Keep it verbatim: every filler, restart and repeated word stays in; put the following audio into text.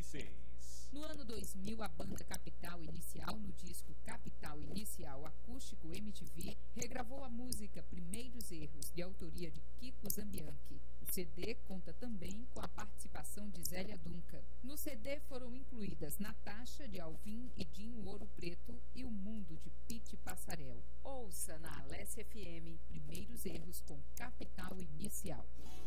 seis. No ano dois mil, a banda Capital Inicial, no disco Capital Inicial Acústico M T V, regravou a música Primeiros Erros, de autoria de Kiko Zambianchi. O C D conta também com a participação de Zélia Duncan. No C D foram incluídas Natasha, de Alvin e Dinho Ouro Preto, e O Mundo, de Pete Passarel. Ouça na Alessia F M Primeiros Erros com Capital Inicial.